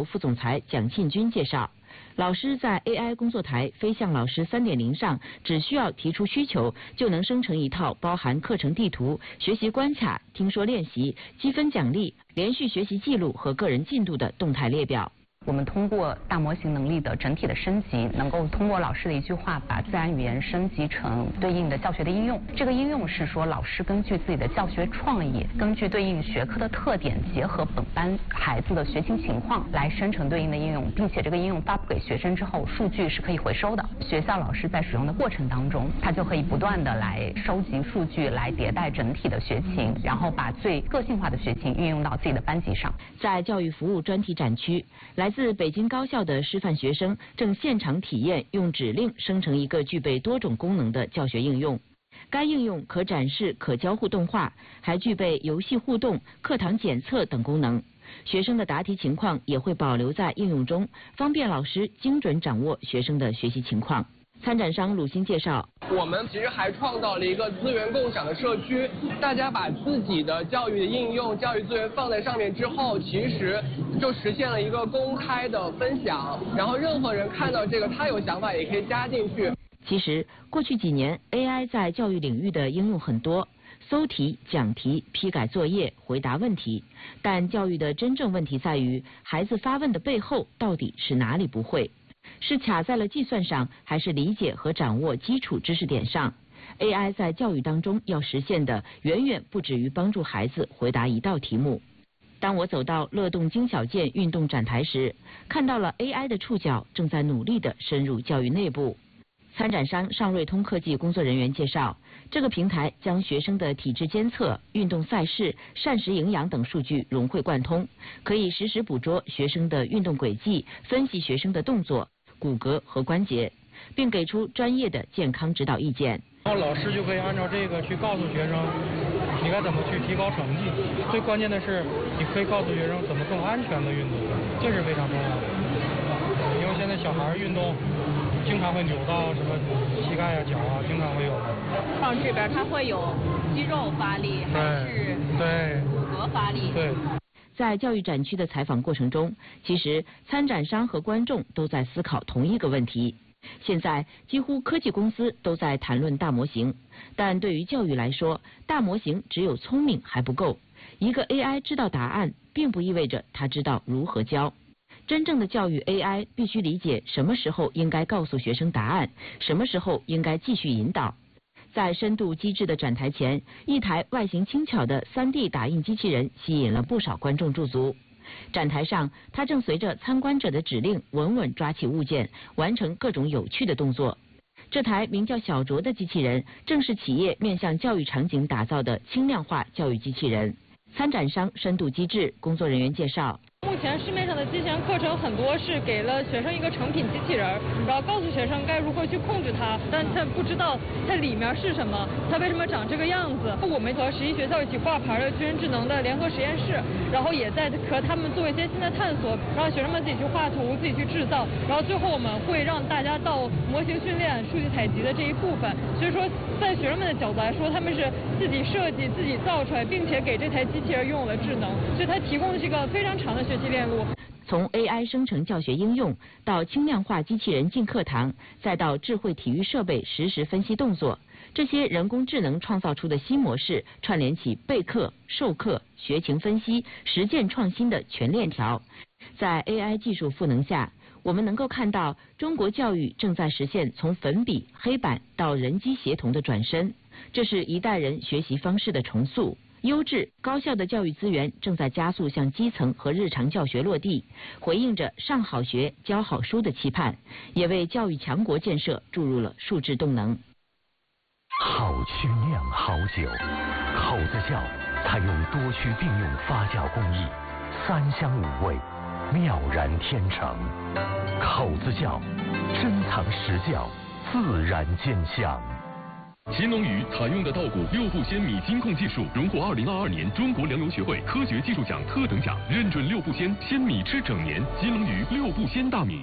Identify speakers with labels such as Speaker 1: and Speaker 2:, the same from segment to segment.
Speaker 1: 投副总裁蒋庆军介绍，老师在 AI 工作台飞向老师 3.0 上，只需要提出需求，就能生成一套包含课程地图、学习关卡、听说练习、积分奖励、连续学习记录和个人进度的动态列表。
Speaker 2: 我们通过大模型能力的整体的升级，能够通过老师的一句话，把自然语言升级成对应的教学的应用。这个应用是说，老师根据自己的教学创意，根据对应学科的特点，结合本班孩子的学习情况来生成对应的应用，并且这个应用发布给学生之后，数据是可以回收的。学校老师在使用的过程当中，他就可以不断的来收集数据，来迭代整体的学情，然后把最个性化的学情运用到自己的班级上。
Speaker 1: 在教育服务专题展区，来自北京高校的师范学生正现场体验用指令生成一个具备多种功能的教学应用。该应用可展示可交互动画，还具备游戏互动、课堂检测等功能。学生的答题情况也会保留在应用中，方便老师精准掌握学生的学习情况。参展商鲁欣介绍，
Speaker 3: 我们其实还创造了一个资源共享的社区，大家把自己的教育的应用、教育资源放在上面之后，其实就实现了一个公开的分享，然后任何人看到这个，他有想法也可以加进去。
Speaker 1: 其实过去几年 AI 在教育领域的应用很多，搜题、讲题、批改作业、回答问题，但教育的真正问题在于孩子发问的背后到底是哪里不会，是卡在了计算上，还是理解和掌握基础知识点上？ AI 在教育当中要实现的远远不止于帮助孩子回答一道题目。当我走到乐动精小件运动展台时，看到了 AI 的触角正在努力地深入教育内部。参展商上瑞通科技工作人员介绍，这个平台将学生的体质监测、运动赛事、膳食营养等数据融会贯通，可以实时捕捉学生的运动轨迹，分析学生的动作、骨骼和关节，并给出专业的健康指导意见。
Speaker 4: 然后老师就可以按照这个去告诉学生，你该怎么去提高成绩。最关键的是，你可以告诉学生怎么更安全的运动，这是非常重要的。因为现在小孩运动经常会扭到什么膝盖啊、脚啊，经常会有。
Speaker 5: 放这边它会有肌肉发力，还是骨骼发力？
Speaker 4: 对。
Speaker 1: 在教育展区的采访过程中，其实参展商和观众都在思考同一个问题。现在几乎科技公司都在谈论大模型，但对于教育来说，大模型只有聪明还不够。一个 AI 知道答案，并不意味着它知道如何教。真正的教育 AI 必须理解什么时候应该告诉学生答案，什么时候应该继续引导。在深度机智的展台前，一台外形轻巧的 3D 打印机器人吸引了不少观众驻足。展台上，它正随着参观者的指令稳稳抓起物件，完成各种有趣的动作。这台名叫小卓的机器人，正是企业面向教育场景打造的轻量化教育机器人。参展商深度机智工作人员介绍，
Speaker 6: 目前市面上的机器人课程很多是给了学生一个成品机器人，然后告诉学生该如何去控制它，但他不知道它里面是什么，它为什么长这个样子。我们和11学校一起挂牌的军人智能的联合实验室，然后也在和他们做一些新的探索，让学生们自己去画图，自己去制造，然后最后我们会让大家到模型训练、数据采集的这一部分。所以说，在学生们的角度来说，他们是自己设计、自己造出来，并且给这台机器人拥有了智能，所以它提供的是一个非常长的学习链路。
Speaker 1: 从 AI 生成教学应用，到轻量化机器人进课堂，再到智慧体育设备实时分析动作，这些人工智能创造出的新模式，串联起备课、授课、学情分析、实践创新的全链条。在 AI 技术赋能下，我们能够看到中国教育正在实现从粉笔、黑板到人机协同的转身，这是一代人学习方式的重塑。优质高效的教育资源正在加速向基层和日常教学落地，回应着上好学、教好书的期盼，也为教育强国建设注入了数字动能。
Speaker 7: 好曲酿好酒，口子窖采用多区并用发酵工艺，3香5味，妙然天成。口子窖珍藏实窖，自然见香。
Speaker 8: 乾隆鱼采用的稻谷6步鲜米金控技术，荣获2022年中国粮油学会科学技术奖特等奖，认准6步鲜，鲜米吃整年。金龙鱼6步鲜大米。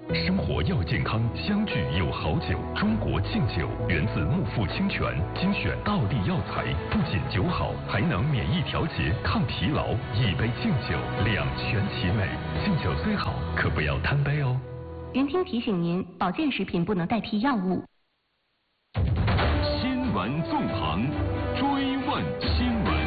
Speaker 8: 生活要健康，相聚有好酒。中国劲酒源自木富清泉，精选道地药材，不仅酒好，还能免疫调节、抗疲劳。一杯劲酒，两全其美。劲酒虽好，可不要贪杯哦。
Speaker 9: 云听提醒您，保健食品不能代替药物。
Speaker 8: 新闻纵横，追问新闻。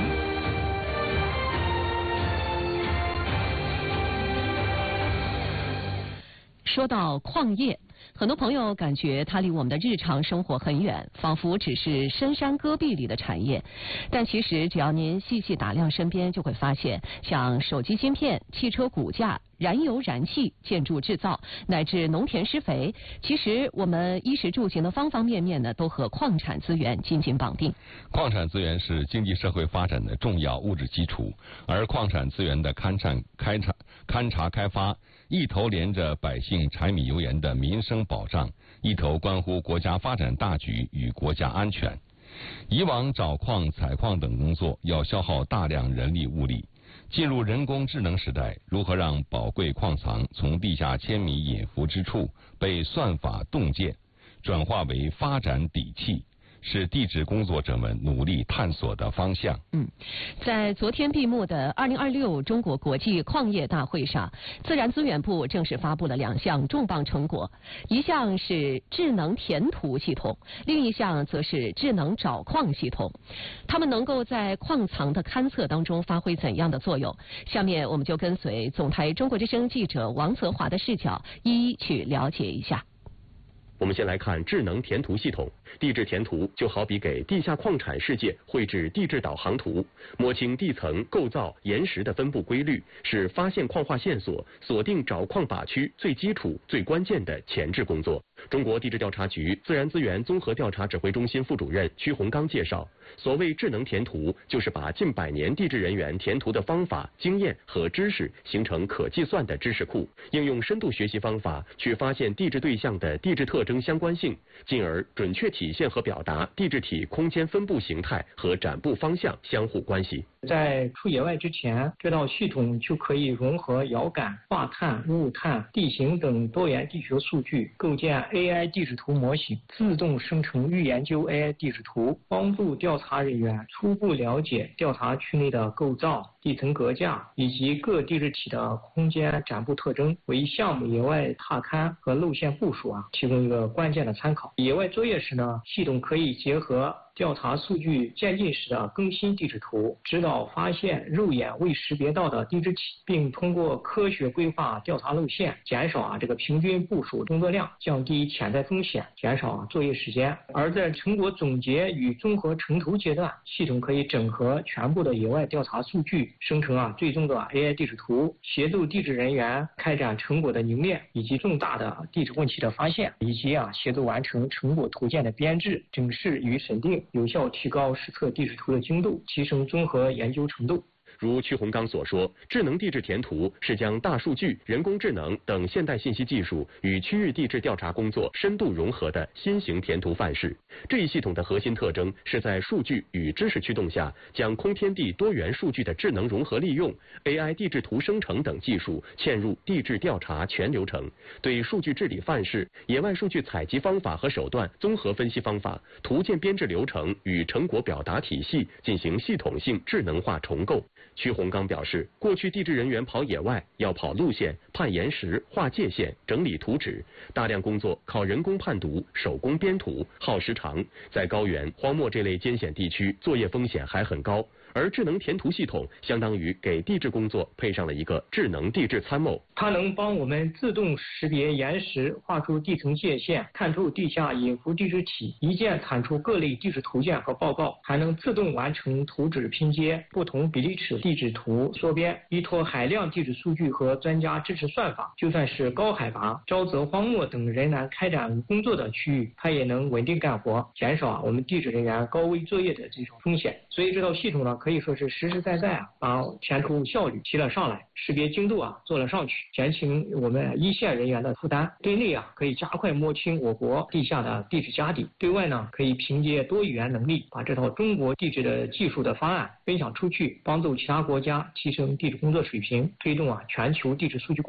Speaker 10: 说到矿业，很多朋友感觉它离我们的日常生活很远，仿佛只是深山戈壁里的产业。但其实只要您细细打量身边，就会发现，像手机芯片、汽车骨架、燃油燃气、建筑制造，乃至农田施肥，其实我们衣食住行的方方面面呢，都和矿产资源紧紧绑定。
Speaker 11: 矿产资源是经济社会发展的重要物质基础，而矿产资源的勘察开发，一头连着百姓柴米油盐的民生保障，一头关乎国家发展大局与国家安全。以往找矿、采矿等工作要消耗大量人力物力，进入人工智能时代，如何让宝贵矿藏从地下千米隐伏之处被算法洞见，转化为发展底气，是地质工作者们努力探索的方向。
Speaker 10: 在昨天闭幕的2026中国国际矿业大会上，自然资源部正式发布了2项重磅成果，一项是智能填图系统，另一项则是智能找矿系统。它们能够在矿藏的勘测当中发挥怎样的作用？下面我们就跟随总台中国之声记者王泽华的视角，一一去了解一下。
Speaker 12: 我们先来看智能填图系统。地质填图就好比给地下矿产世界绘制地质导航图，摸清地层构造、岩石的分布规律，是发现矿化线索、锁定找矿靶区最基础、最关键的前置工作。中国地质调查局自然资源综合调查指挥中心副主任屈洪刚介绍，所谓智能填图，就是把近100年地质人员填图的方法、经验和知识形成可计算的知识库，应用深度学习方法去发现地质对象的地质特征相关性，进而准确体现和表达地质体空间分布形态和展布方向相互关系。
Speaker 13: 在出野外之前，这套系统就可以融合遥感、化碳、雾碳、地形等多元地学数据，构建 AI 地质图模型，自动生成预研究 AI 地质图，帮助调查人员初步了解调查区内的构造、地层格架以及各地质体的空间展布特征，为项目野外踏勘和路线部署提供一个关键的参考。野外作业时呢，系统可以结合调查数据渐进时的更新地质图，指导发现肉眼未识别到的地质体，并通过科学规划调查路线，减少这个平均部署工作量，降低潜在风险，减少作业时间。而在成果总结与综合成图阶段，系统可以整合全部的野外调查数据，生成最终的 AI 地质图，协助地质人员开展成果的凝练以及重大的地质问题的发现，以及协助完成成果图件的编制、整饰与审定，有效提高实测地质图的精度，提升综合研究程度。
Speaker 12: 如屈洪刚所说，智能地质填图是将大数据、人工智能等现代信息技术与区域地质调查工作深度融合的新型填图范式。这一系统的核心特征是在数据与知识驱动下，将空天地多元数据的智能融合利用、AI 地质图生成等技术嵌入地质调查全流程，对数据治理范式、野外数据采集方法和手段、综合分析方法、图件编制流程与成果表达体系进行系统性智能化重构。屈洪刚表示，过去地质人员跑野外要跑路线、判岩石、划界限、整理图纸，大量工作靠人工判读、手工编图，耗时长，在高原、荒漠这类艰险地区，作业风险还很高。而智能填图系统相当于给地质工作配上了一个智能地质参谋，
Speaker 13: 它能帮我们自动识别岩石，画出地层界限，探出地下隐伏地质体，一键产出各类地质图件和报告，还能自动完成图纸拼接、不同比例尺地质图缩编。依托海量地质数据和专家支持算法，就算是高海拔、沼泽、荒漠等仍然开展工作的区域，它也能稳定干活，减少我们地质人员高危作业的这种风险。所以这套系统呢，可以说是实实在在把填图效率提了上来，识别精度做了上去，减轻我们一线人员的负担。对内可以加快摸清我国地下的地质家底；对外呢，可以凭借多语言能力，把这套中国地质的技术的方案分享出去，帮助其他国家提升地质工作水平，推动全球地质数据共享。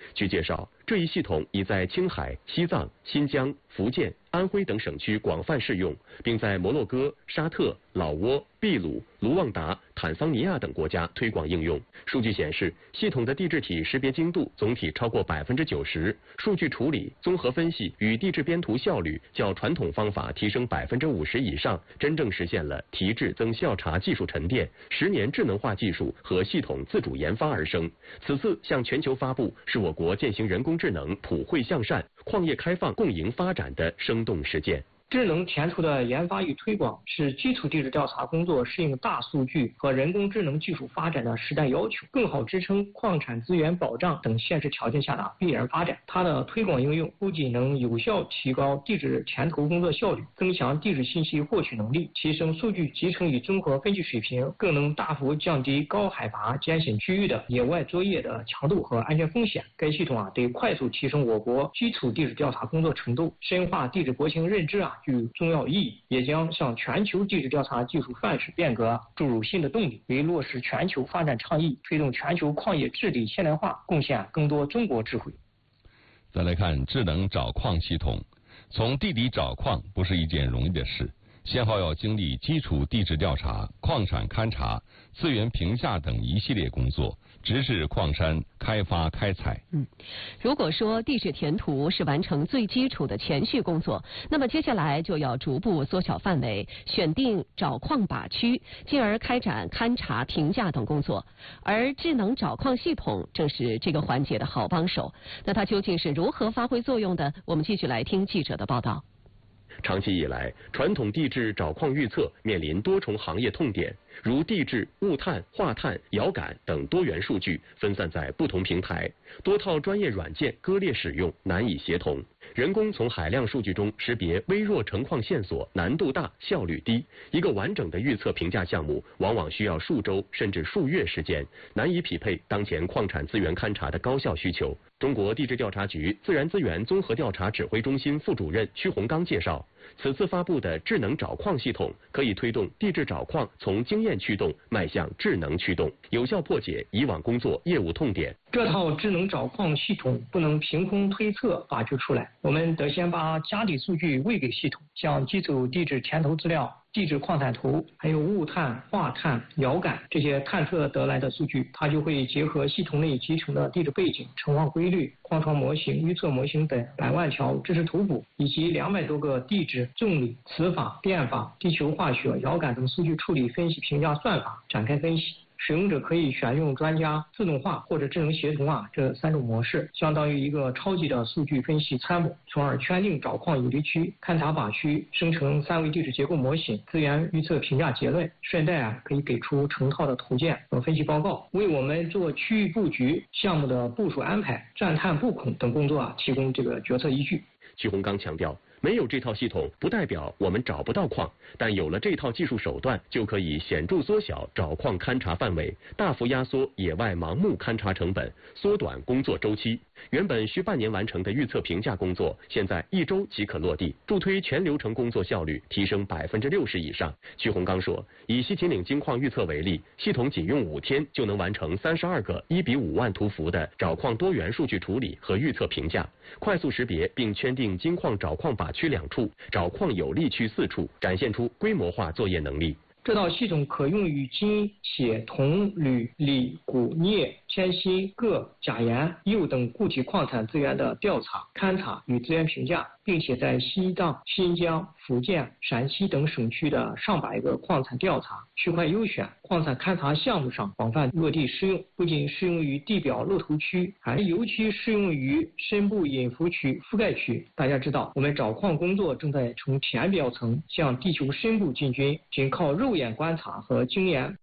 Speaker 12: 据介绍，这一系统已在青海、西藏、新疆、福建、安徽等省区广泛适用，并在摩洛哥、沙特、老挝、秘鲁、卢旺达、坦桑尼亚等国家推广应用。数据显示，系统的地质体识别精度总体超过90%，数据处理、综合分析与地质编图效率较传统方法提升50%以上，真正实现了提质增效查技术沉淀，10年智能化技术和系统自主研发而生。此次向全球发布，是我国践行人工智能普惠向善、矿业开放共赢发展的生动实践。
Speaker 13: 智能填图的研发与推广是基础地质调查工作适应大数据和人工智能技术发展的时代要求，更好支撑矿产资源保障等现实条件下的必然发展。它的推广应用不仅能有效提高地质填图工作效率，增强地质信息获取能力，提升数据集成与综合分析水平，更能大幅降低高海拔艰险区域的野外作业的强度和安全风险。该系统对快速提升我国基础地质调查工作程度、深化地质国情认知具重要意义，也将向全球地质调查技术范式变革注入新的动力，为落实全球发展倡议、推动全球矿业治理现代化贡献更多中国智慧。
Speaker 11: 再来看智能找矿系统，从地底找矿不是一件容易的事，先后要经历基础地质调查、矿产勘查、资源评价等一系列工作，直至矿山开发开采。
Speaker 10: 如果说地质填图是完成最基础的前序工作，那么接下来就要逐步缩小范围，选定找矿靶区，进而开展勘查、评价等工作。而智能找矿系统正是这个环节的好帮手。那它究竟是如何发挥作用的？我们继续来听记者的报道。
Speaker 12: 长期以来，传统地质找矿预测面临多重行业痛点，如地质、物探、化探、遥感等多元数据分散在不同平台，多套专业软件割裂使用，难以协同。人工从海量数据中识别微弱成矿线索难度大，效率低。一个完整的预测评价项目往往需要数周甚至数月时间，难以匹配当前矿产资源勘查的高效需求。中国地质调查局自然资源综合调查指挥中心副主任屈洪刚介绍，此次发布的智能找矿系统可以推动地质找矿从经验驱动迈向智能驱动，有效破解以往工作业务痛点。
Speaker 13: 这套智能找矿系统不能凭空推测发掘出来，我们得先把家底数据喂给系统，像基础地质填图资料、地质矿产图，还有物探、化探、遥感这些探测得来的数据，它就会结合系统内集成的地质背景、成矿规律、矿床模型、预测模型等100万条知识图谱，以及200多个地质、重力、磁法、电法、地球化学、遥感等数据处理、分析、评价算法展开分析。使用者可以选用专家、自动化或者智能协同这3种模式，相当于一个超级的数据分析参谋，从而圈定找矿有利区、勘察靶区，生成3维地质结构模型、资源预测评价结论，顺带可以给出成套的图鉴和分析报告，为我们做区域布局、项目的部署安排、钻探布孔等工作提供这个决策依据。
Speaker 12: 屈洪刚强调，没有这套系统不代表我们找不到矿，但有了这套技术手段，就可以显著缩小找矿勘察范围，大幅压缩野外盲目勘察成本，缩短工作周期。原本需半年完成的预测评价工作，现在1周即可落地，助推全流程工作效率提升60%以上。屈洪刚说，以西秦岭金矿预测为例，系统仅用5天就能完成32个1:5万图符的找矿多元数据处理和预测评价，快速识别并圈定金矿找矿靶区2处，找矿有利区4处，展现出规模化作业能力。
Speaker 13: 这套系统可用于金、铁、铜、铝、锂、钴、镍、铅、锌、铬、钾、盐、铀等固体矿产资源的调查、勘察与资源评价，并且在西藏、新疆、福建、陕西等省区的上百个矿产调查、区块优选、矿产勘察项目上广泛落地适用，不仅适用于地表露头区，还尤其适用于深部隐伏区、覆盖区。大家知道，我们找矿工作正在从浅表层向地球深部进军，仅靠肉眼观察和经验。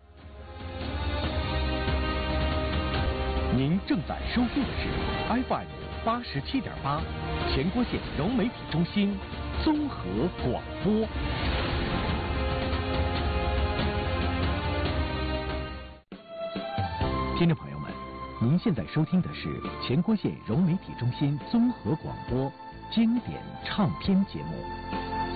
Speaker 14: 您正在收听的是 FM 87.8全国县融媒体中心综合广播。听众朋友们，您现在收听的是全国县融媒体中心综合广播经典唱片节目。